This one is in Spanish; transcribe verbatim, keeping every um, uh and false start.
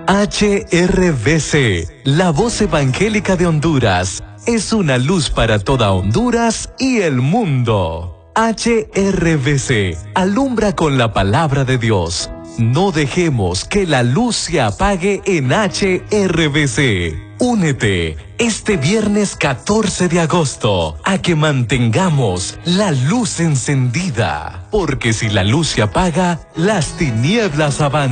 H R V C, la voz evangélica de Honduras, es una luz para toda Honduras y el mundo. H R V C, alumbra con la palabra de Dios. No dejemos que la luz se apague en H R V C. Únete este viernes catorce de agosto a que mantengamos la luz encendida. Porque si la luz se apaga, las tinieblas avanzan.